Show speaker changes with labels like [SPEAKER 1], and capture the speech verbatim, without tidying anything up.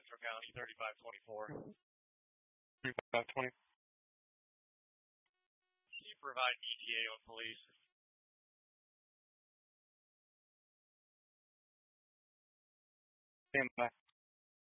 [SPEAKER 1] Central County, thirty-five twenty-four.
[SPEAKER 2] thirty-five twenty.
[SPEAKER 1] Can you provide E T A on police?
[SPEAKER 2] Stand by.